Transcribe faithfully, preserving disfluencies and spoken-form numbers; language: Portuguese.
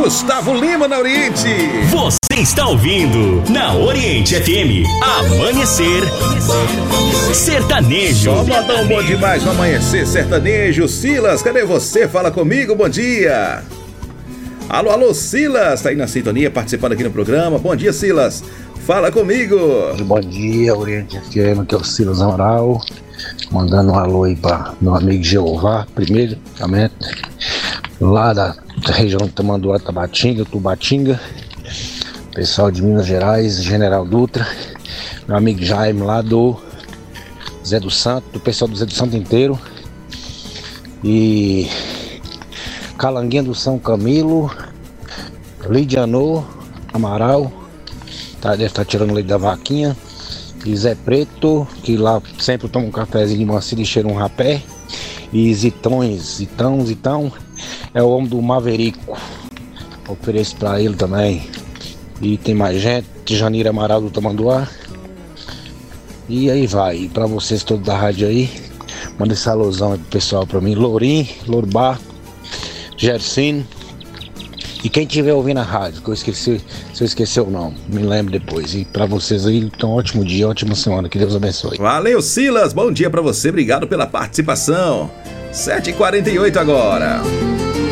Gustavo Lima na Oriente. Você está ouvindo na Oriente F M Amanhecer Sertanejo. Só mandar um bom demais no Amanhecer Sertanejo. Silas, cadê você? Fala comigo, bom dia. Alô, alô, Silas, tá aí na sintonia, participando aqui no programa. Bom dia, Silas. Fala comigo. Bom dia, Oriente F M, que é o Silas Amaral. Mandando um alô aí para meu amigo Jeová, primeiramente, lá da região de Tamanduá, Tabatinga, Tubatinga, pessoal de Minas Gerais, General Dutra, meu amigo Jaime lá do Zé do Santo, do pessoal do Zé do Santo inteiro, e Calanguinha do São Camilo, Lidianô Amaral, tá, deve estar tirando leite da vaquinha, e Zé Preto, que lá sempre toma um cafezinho de macia e cheira um rapé, e Zitões, Zitão, Zitão, é o homem do Maverico, ofereço pra ele também. E tem mais gente, Janira Amaral do Tamanduá, e aí vai, e pra vocês todos da rádio aí, manda esse alusão aí pro pessoal pra mim, Lourim, Lourbar, Gersino, e quem estiver ouvindo a rádio, que eu esqueci, se eu esqueci ou não, me lembro depois. E pra vocês aí, então, ótimo dia, ótima semana, que Deus abençoe. Valeu, Silas, bom dia pra você, obrigado pela participação. sete e quarenta e oito agora.